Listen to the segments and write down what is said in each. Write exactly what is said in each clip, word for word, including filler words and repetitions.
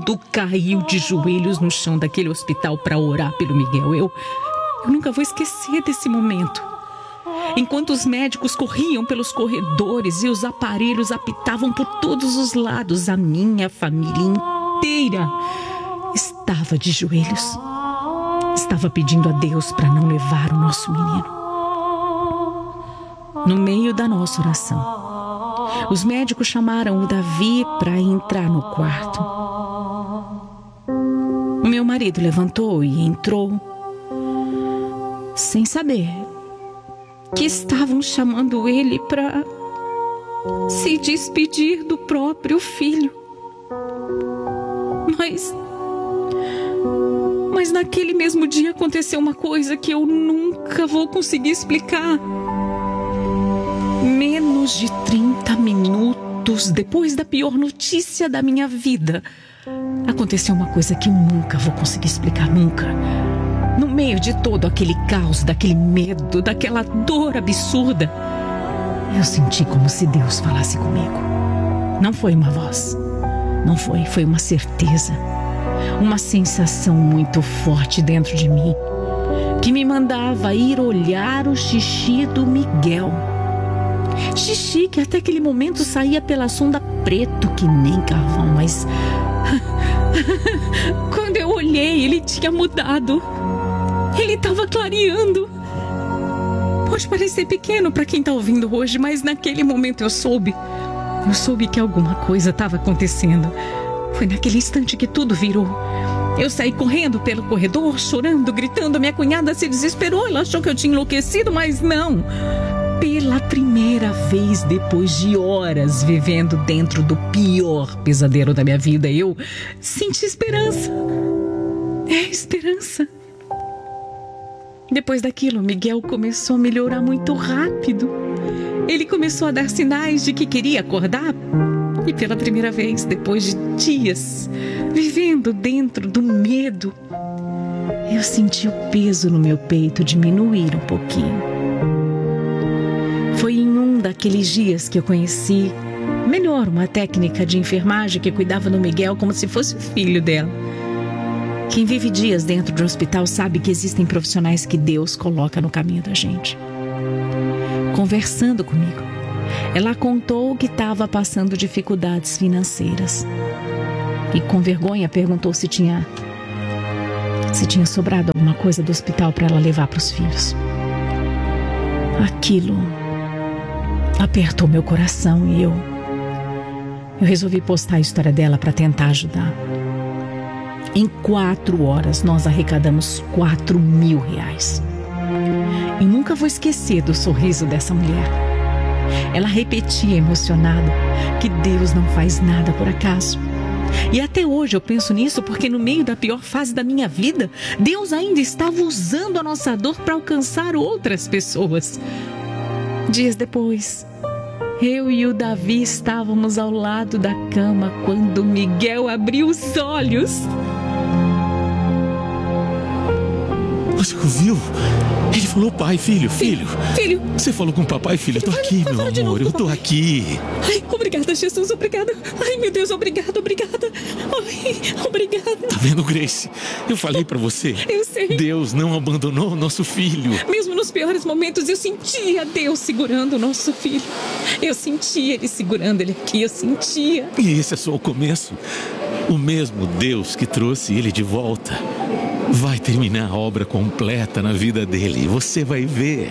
mundo caiu de joelhos no chão daquele hospital para orar pelo Miguel. Eu, eu nunca vou esquecer desse momento. Enquanto os médicos corriam pelos corredores e os aparelhos apitavam por todos os lados, a minha família inteira estava de joelhos. Estava pedindo a Deus para não levar o nosso menino. No meio da nossa oração, os médicos chamaram o Davi para entrar no quarto. O meu marido levantou e entrou, sem saber que estavam chamando ele para se despedir do próprio filho. Mas, mas naquele mesmo dia aconteceu uma coisa que eu nunca vou conseguir explicar. Menos de trinta minutos depois da pior notícia da minha vida, aconteceu uma coisa que eu nunca vou conseguir explicar, nunca. No meio de todo aquele caos, daquele medo, daquela dor absurda, eu senti como se Deus falasse comigo. Não foi uma voz, não foi, foi uma certeza, uma sensação muito forte dentro de mim, que me mandava ir olhar o xixi do Miguel. Xixi que até aquele momento saía pela sonda preto que nem carvão, mas quando eu olhei, ele tinha mudado. Ele estava clareando. Pode parecer pequeno para quem está ouvindo hoje, mas naquele momento eu soube. Eu soube que alguma coisa estava acontecendo. Foi naquele instante que tudo virou. Eu saí correndo pelo corredor, chorando, gritando. Minha cunhada se desesperou. Ela achou que eu tinha enlouquecido, mas não. Pela primeira vez, depois de horas vivendo dentro do pior pesadelo da minha vida, eu senti esperança. É esperança. Depois daquilo, Miguel começou a melhorar muito rápido. Ele começou a dar sinais de que queria acordar. E pela primeira vez, depois de dias vivendo dentro do medo, eu senti o peso no meu peito diminuir um pouquinho. Foi em um daqueles dias que eu conheci melhor uma técnica de enfermagem que cuidava do Miguel como se fosse o filho dela. Quem vive dias dentro de um hospital sabe que existem profissionais que Deus coloca no caminho da gente. Conversando comigo, ela contou que estava passando dificuldades financeiras. E com vergonha perguntou se tinha, se tinha sobrado alguma coisa do hospital para ela levar para os filhos. Aquilo apertou meu coração e eu, eu resolvi postar a história dela para tentar ajudar. Em quatro horas, nós arrecadamos quatro mil reais. E nunca vou esquecer do sorriso dessa mulher. Ela repetia emocionada que Deus não faz nada por acaso. E até hoje eu penso nisso porque no meio da pior fase da minha vida, Deus ainda estava usando a nossa dor para alcançar outras pessoas. Dias depois, eu e o Davi estávamos ao lado da cama quando Miguel abriu os olhos. Você ouviu? Ele falou pai, filho, filho. Filho. Você falou com o papai, filho. Eu tô aqui, meu amor. Eu tô aqui. Ai, obrigada, Jesus, obrigada. Ai, meu Deus, obrigada, obrigada. Ai, obrigada. Tá vendo, Grace? Eu falei pra você. Eu sei. Deus não abandonou o nosso filho. Mesmo nos piores momentos, eu sentia Deus segurando o nosso filho. Eu sentia Ele segurando ele aqui, eu sentia. E esse é só o começo. O mesmo Deus que trouxe ele de volta vai terminar a obra completa na vida dele. Você vai ver.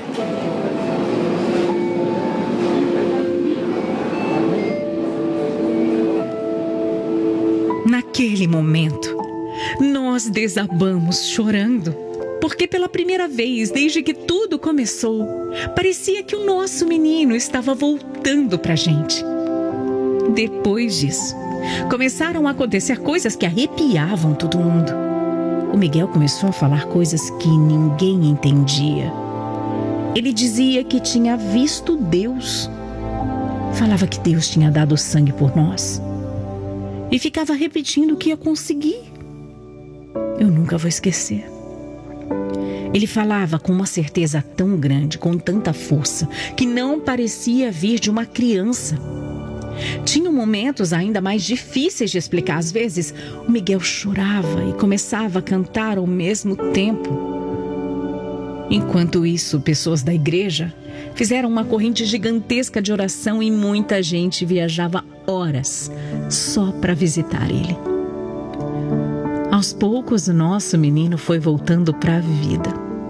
Naquele momento, nós desabamos chorando, porque pela primeira vez, desde que tudo começou, parecia que o nosso menino estava voltando pra gente. Depois disso, começaram a acontecer coisas que arrepiavam todo mundo. O Miguel começou a falar coisas que ninguém entendia. Ele dizia que tinha visto Deus. Falava que Deus tinha dado sangue por nós. E ficava repetindo que ia conseguir. Eu nunca vou esquecer. Ele falava com uma certeza tão grande, com tanta força, que não parecia vir de uma criança. Tinham momentos ainda mais difíceis de explicar. Às vezes, o Miguel chorava e começava a cantar ao mesmo tempo. Enquanto isso, pessoas da igreja fizeram uma corrente gigantesca de oração e muita gente viajava horas só para visitar ele. Aos poucos, o nosso menino foi voltando para a vida.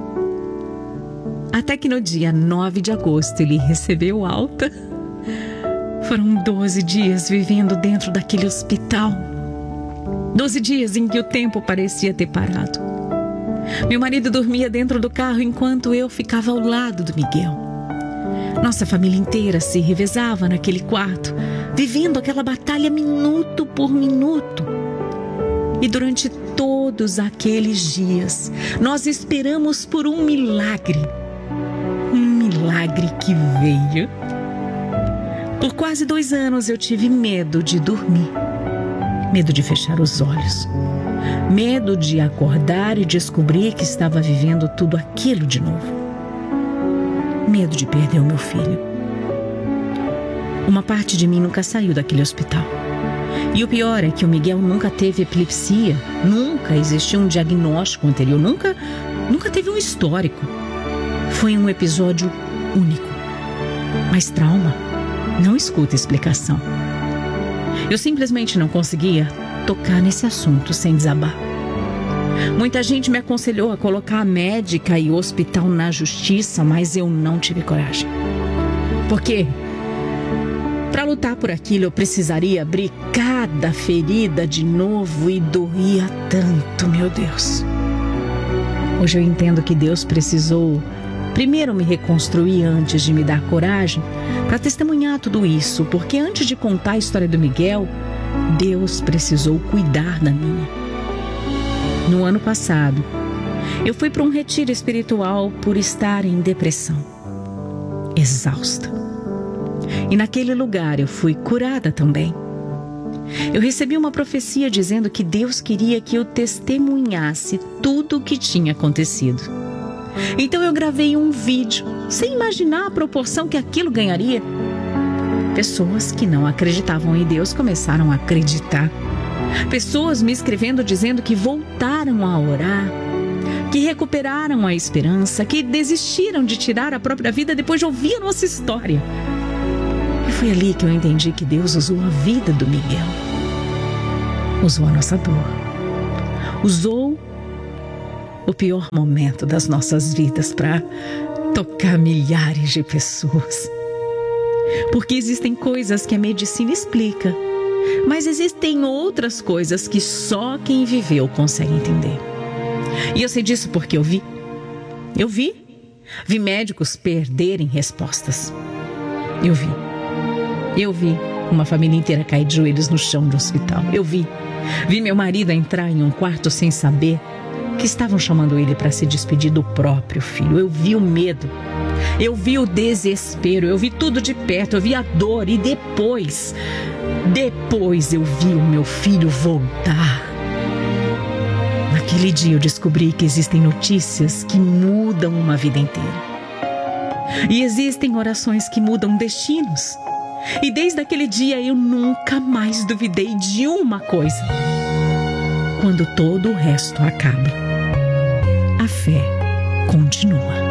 Até que no dia nove de agosto ele recebeu alta. Foram doze dias vivendo dentro daquele hospital. Doze dias em que o tempo parecia ter parado. Meu marido dormia dentro do carro enquanto eu ficava ao lado do Miguel. Nossa família inteira se revezava naquele quarto, vivendo aquela batalha minuto por minuto. E durante todos aqueles dias, nós esperamos por um milagre. Um milagre que veio. Por quase dois anos eu tive medo de dormir. Medo de fechar os olhos. Medo de acordar e descobrir que estava vivendo tudo aquilo de novo. Medo de perder o meu filho. Uma parte de mim nunca saiu daquele hospital. E o pior é que o Miguel nunca teve epilepsia. Nunca existiu um diagnóstico anterior. Nunca, nunca teve um histórico. Foi um episódio único. Mas trauma não escuta explicação. Eu simplesmente não conseguia tocar nesse assunto sem desabar. Muita gente me aconselhou a colocar a médica e o hospital na justiça, mas eu não tive coragem. Porque para lutar por aquilo eu precisaria abrir cada ferida de novo e doía tanto, meu Deus. Hoje eu entendo que Deus precisou primeiro me reconstruir antes de me dar coragem para testemunhar tudo isso, porque antes de contar a história do Miguel, Deus precisou cuidar da minha. No ano passado, eu fui para um retiro espiritual por estar em depressão, exausta. E naquele lugar eu fui curada também. Eu recebi uma profecia dizendo que Deus queria que eu testemunhasse tudo o que tinha acontecido. Então eu gravei um vídeo, sem imaginar a proporção que aquilo ganharia. Pessoas que não acreditavam em Deus começaram a acreditar. Pessoas me escrevendo dizendo que voltaram a orar, que recuperaram a esperança, que desistiram de tirar a própria vida depois de ouvir a nossa história. E foi ali que eu entendi que Deus usou a vida do Miguel. Usou a nossa dor. Usou o pior momento das nossas vidas para tocar milhares de pessoas. Porque existem coisas que a medicina explica, mas existem outras coisas que só quem viveu consegue entender. E eu sei disso porque eu vi. Eu vi. Vi médicos perderem respostas. Eu vi. Eu vi uma família inteira cair de joelhos no chão do hospital. Eu vi. Vi meu marido entrar em um quarto sem saber que estavam chamando ele para se despedir do próprio filho. Eu vi o medo. Eu vi o desespero. Eu vi tudo de perto. Eu vi a dor. E depois, depois eu vi o meu filho voltar. Naquele dia eu descobri que existem notícias que mudam uma vida inteira. E existem orações que mudam destinos. E desde aquele dia eu nunca mais duvidei de uma coisa. Quando todo o resto acaba, a fé continua.